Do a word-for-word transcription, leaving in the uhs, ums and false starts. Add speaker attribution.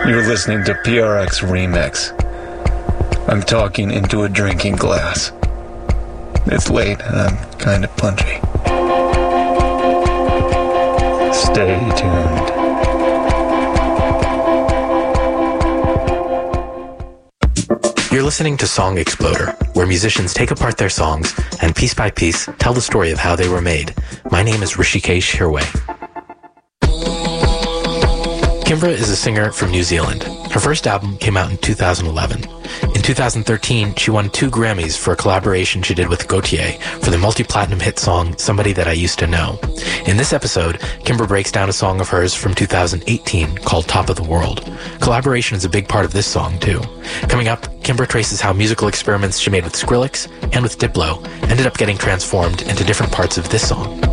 Speaker 1: You're listening to P R X Remix. I'm talking into a drinking glass. It's late and I'm kind of punchy. Stay tuned.
Speaker 2: You're listening to Song Exploder, where musicians take apart their songs and piece by piece tell the story of how they were made. My name is Rishikesh Hirway. Kimbra is a singer from New Zealand. Her first album came out in two thousand eleven. In two thousand thirteen, she won two Grammys for a collaboration she did with Gautier for the multi-platinum hit song Somebody That I Used to Know. In this episode, Kimbra breaks down a song of hers from two thousand eighteen called Top of the World. Collaboration is a big part of this song, too. Coming up, Kimbra traces how musical experiments she made with Skrillex and with Diplo ended up getting transformed into different parts of this song.